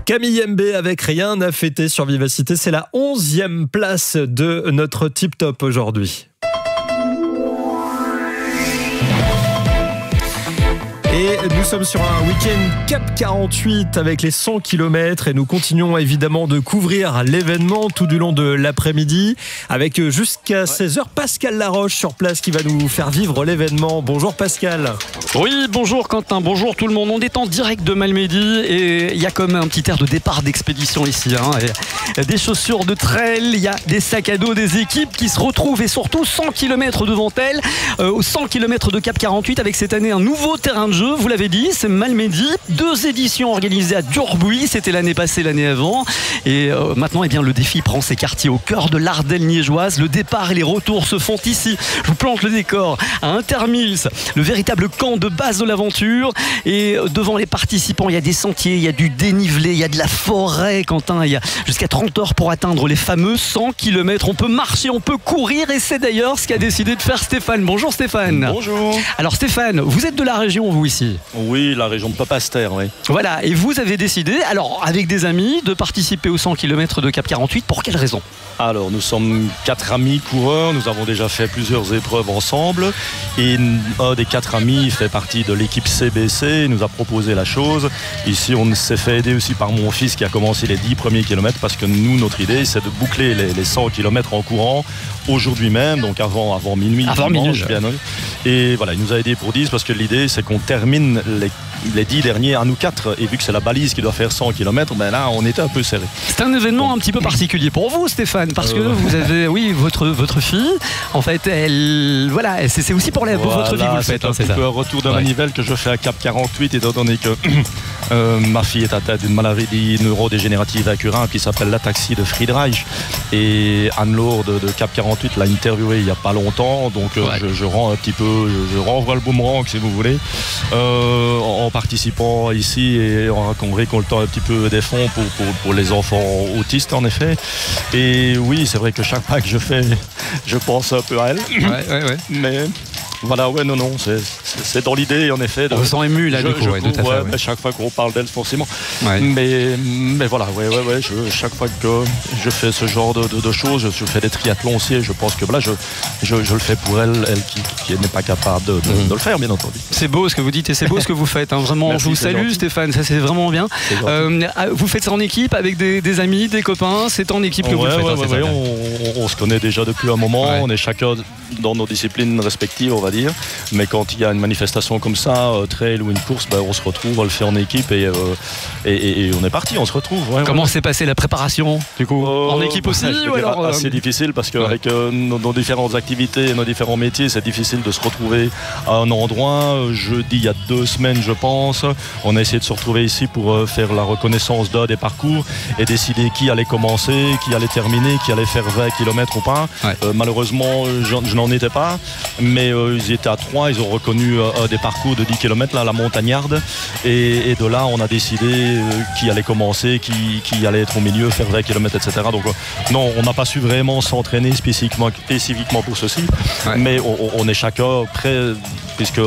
Camille MB avec Rien à fêter sur Vivacité. C'est la 11e place de notre Tip Top aujourd'hui. Et nous sommes sur un week-end Cap 48 avec les 100 km et nous continuons évidemment de couvrir l'événement tout du long de l'après-midi avec jusqu'à 16h Pascal Laroche sur place qui va nous faire vivre l'événement. Bonjour Pascal. Oui, bonjour Quentin, bonjour tout le monde. On est en direct de Malmedy et il y a comme un petit air de départ d'expédition ici. Il y a des chaussures de trail, il y a des sacs à dos des équipes qui se retrouvent et surtout 100 km devant elles, aux 100 km de Cap 48 avec cette année un nouveau terrain de jeu. Vous l'avez dit, c'est Malmedy, 2 éditions organisées à Durbuy, c'était l'année passée, l'année avant, et maintenant eh bien, le défi prend ses quartiers au cœur de l'Ardenne liégeoise. Le départ et les retours se font ici. Je vous plante le décor à Intermills, le véritable camp de base de l'aventure, et devant les participants, il y a des sentiers, il y a du dénivelé, il y a de la forêt, Quentin, il y a jusqu'à 30 heures pour atteindre les fameux 100 km. On peut marcher, on peut courir, et c'est d'ailleurs ce qu'a décidé de faire Stéphane. Bonjour Stéphane. Bonjour. Alors Stéphane, vous êtes de la région, vous ici? Oui, la région de Papaster, oui. Voilà, et vous avez décidé, alors avec des amis, de participer aux 100 km de Cap 48. Pour quelle raison? Alors, nous sommes 4 amis coureurs, nous avons déjà fait plusieurs épreuves ensemble et un des 4 amis fait partie de l'équipe CBC, il nous a proposé la chose. Ici, on s'est fait aider aussi par mon fils qui a commencé les 10 premiers kilomètres parce que nous, notre idée, c'est de boucler les 100 km en courant aujourd'hui même, donc avant minuit. Avant minuit. Et voilà, il nous a aidé pour 10 parce que l'idée, c'est qu'on termine les 10 derniers à nous 4 et vu que c'est la balise qui doit faire 100 km, ben là, on était un peu serré. C'est un événement un petit peu particulier pour vous, Stéphane, parce que vous avez, oui, votre fille, en fait, elle, voilà, c'est aussi pour votre fille, vous le faites. C'est un retour de manivelle que je fais à Cap 48, étant donné que ma fille est atteinte d'une maladie neurodégénérative incurable qui s'appelle l'ataxie de Friedreich. Et Anne-Laure de Cap 48 l'a interviewé il n'y a pas longtemps, donc je rends un petit peu, je renvoie le boomerang si vous voulez, en participant ici et en récoltant un petit peu des fonds pour les enfants autistes en effet. Et oui, c'est vrai que chaque pas que je fais, je pense un peu à elle. Ouais. Mais voilà, non, c'est dans l'idée en effet. On se sent ému là, du coup, tout à fait. Mais chaque fois qu'on parle d'elle, forcément. Ouais. Mais voilà, chaque fois que je fais ce genre de choses, je fais des triathlons aussi et je pense que voilà, je le fais pour elle qui n'est pas capable de le faire, bien entendu. C'est beau ce que vous dites et c'est beau ce que vous faites. Vraiment, merci, je vous salue, Stéphane, ça c'est vraiment bien. Vous faites ça en équipe avec des amis, des copains, c'est en équipe que vous le faites. On se connaît déjà depuis un moment, on est chacun dans nos disciplines respectives, on va dire. Mais quand il y a une manifestation comme ça, trail ou une course, on se retrouve, on le fait en équipe et on est parti, on se retrouve. Comment s'est passée la préparation du coup en équipe aussi assez difficile parce qu'avec nos différentes activités et nos différents métiers, c'est difficile de se retrouver à un endroit. Jeudi, il y a 2 semaines, je pense, on a essayé de se retrouver ici pour faire la reconnaissance d'un des parcours et décider qui allait commencer, qui allait terminer, qui allait faire 20 km ou pas. Malheureusement, je n'en étais pas, mais ils étaient à 3, ils ont reconnu des parcours de 10 km, là, la montagnarde, et de là on a décidé qui allait commencer, qui allait être au milieu, faire 20 km, etc. Donc non, on n'a pas su vraiment s'entraîner spécifiquement pour ceci, mais on est chacun prêt, puisque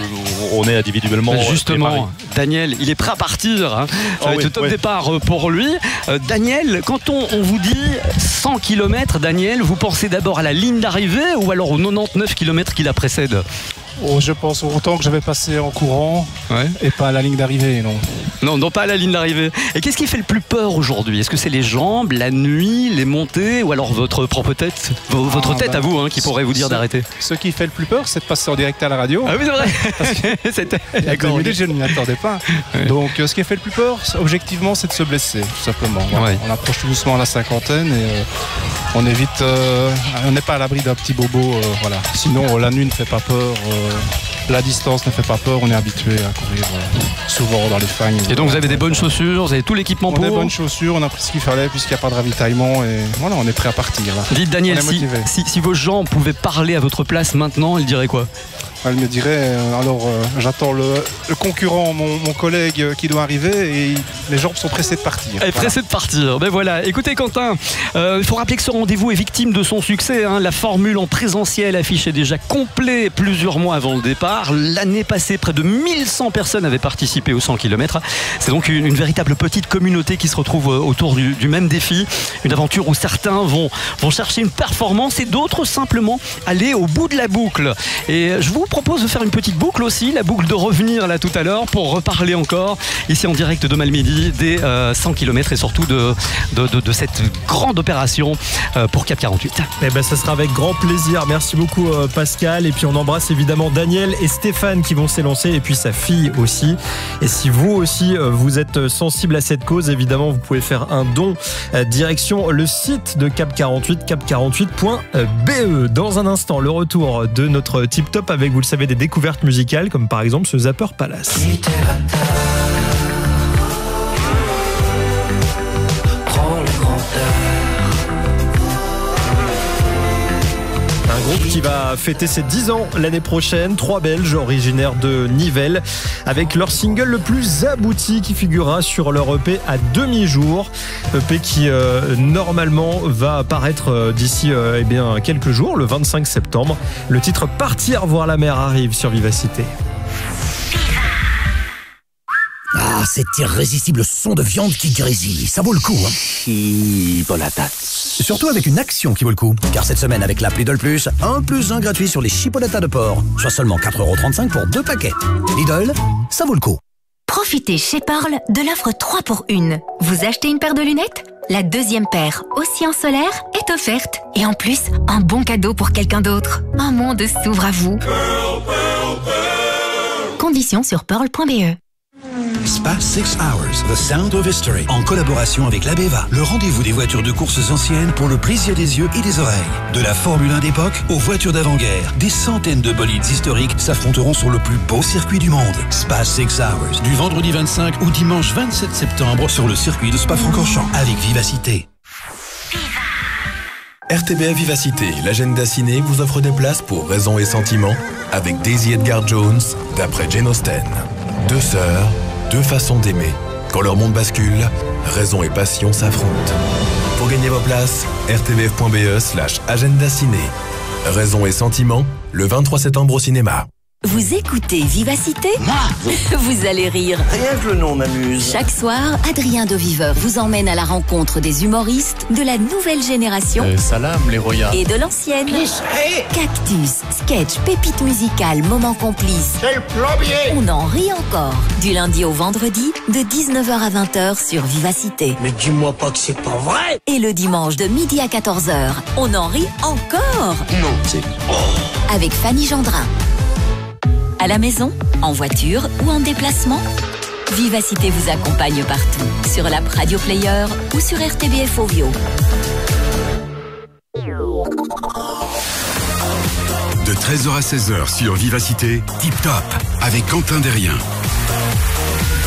on est individuellement. Justement, Daniel, il est prêt à partir, ça va être le top départ pour lui. Daniel, quand on vous dit 100 km, Daniel, vous pensez d'abord à la ligne d'arrivée ou alors aux 99 km qui la précèdent? Je pense autant que je vais passer en courant et pas à la ligne d'arrivée, non. Non, pas à la ligne d'arrivée. Et qu'est-ce qui fait le plus peur aujourd'hui? Est-ce que c'est les jambes, la nuit, les montées ou alors votre propre tête? Votre tête à vous qui pourrait vous dire d'arrêter? Ce qui fait le plus peur, c'est de passer en direct à la radio. Ah oui, c'est vrai. D'accord, je ne m'y attendais pas. Donc ce qui fait le plus peur, objectivement, c'est de se blesser, tout simplement. On approche tout doucement à la cinquantaine et on évite, on n'est pas à l'abri d'un petit bobo. Sinon, la nuit ne fait pas peur. La distance ne fait pas peur, on est habitué à courir souvent dans les fagnes. Et donc vous avez des bonnes chaussures, vous avez tout l'équipement pour? On a des bonnes chaussures, on a pris ce qu'il fallait puisqu'il n'y a pas de ravitaillement et voilà, on est prêt à partir. Là. Dites Daniel, si vos jambes pouvaient parler à votre place maintenant, ils diraient quoi? Elle me dirait, j'attends le concurrent, mon collègue qui doit arriver et les jambes sont pressées de partir. Elle est pressée de partir. Ben voilà. Écoutez Quentin, il faut rappeler que ce rendez-vous est victime de son succès. La formule en présentiel affichait déjà complet plusieurs mois avant le départ. L'année passée, près de 1100 personnes avaient participé aux 100 km. C'est donc une véritable petite communauté qui se retrouve autour du même défi. Une aventure où certains vont chercher une performance et d'autres simplement aller au bout de la boucle. Et je vous propose de faire une petite boucle aussi, la boucle de revenir là tout à l'heure pour reparler encore ici en direct de Malmedy des 100 km et surtout de cette grande opération pour Cap 48. Eh ben, ça sera avec grand plaisir. Merci beaucoup Pascal. Et puis on embrasse évidemment Daniel et Stéphane qui vont s'élancer et puis sa fille aussi. Et si vous aussi vous êtes sensible à cette cause, évidemment vous pouvez faire un don direction le site de Cap 48, cap48.be. Dans un instant, le retour de notre Tip Top avec, vous le savez, des découvertes musicales comme par exemple ce Zapper Palace. Un groupe qui va fêter ses 10 ans l'année prochaine. 3 Belges originaires de Nivelles avec leur single le plus abouti qui figurera sur leur EP à demi-jour. EP qui normalement va apparaître d'ici quelques jours, le 25 septembre. Le titre Partir voir la mer arrive sur Vivacité. Ah, cet irrésistible son de viande qui grésille, ça vaut le coup, hein. Chipolatas. Surtout avec une action qui vaut le coup. Car cette semaine, avec l'app Lidl Plus, 1+1 gratuit sur les chipolatas de porc. Soit seulement 4,35€ pour 2 paquets. Lidl, ça vaut le coup. Profitez chez Pearl de l'offre 3 pour 1. Vous achetez une paire de lunettes ? La deuxième paire, aussi en solaire, est offerte. Et en plus, un bon cadeau pour quelqu'un d'autre. Un monde s'ouvre à vous. Pearl, Pearl, Pearl. Conditions sur pearl.be. Spa 6 Hours, The Sound of History, en collaboration avec l'Abeva, le rendez-vous des voitures de courses anciennes pour le plaisir des yeux et des oreilles. De la Formule 1 d'époque aux voitures d'avant-guerre, des centaines de bolides historiques s'affronteront sur le plus beau circuit du monde. Spa 6 Hours, du vendredi 25 au dimanche 27 septembre sur le circuit de Spa-Francorchamps, avec Vivacité. RTBF Vivacité, l'agenda ciné vous offre des places pour Raison et Sentiment avec Daisy Edgar Jones, d'après Jane Austen. 2 sœurs, 2 façons d'aimer. Quand leur monde bascule, raison et passion s'affrontent. Pour gagner vos places, rtbf.be/agenda ciné. Raison et Sentiment, le 23 septembre au cinéma. Vous écoutez Vivacité ? Vous allez rire. Rien que le nom m'amuse. Chaque soir, Adrien de Viveur vous emmène à la rencontre des humoristes de la nouvelle génération Salam, les royas. et de l'ancienne. Cactus, sketch, pépites musicales, moments complices. C'est le plombier. On en rit encore. Du lundi au vendredi, de 19h à 20h sur Vivacité. Mais dis-moi pas que c'est pas vrai. Et le dimanche de midi à 14h, on en rit encore. Non, c'est... Avec Fanny Gendrin. À la maison, en voiture ou en déplacement, Vivacité vous accompagne partout. Sur l'app Radio Player ou sur RTBF Ovio. De 13h à 16h sur Vivacité, Tip Top avec Quentin Derrien.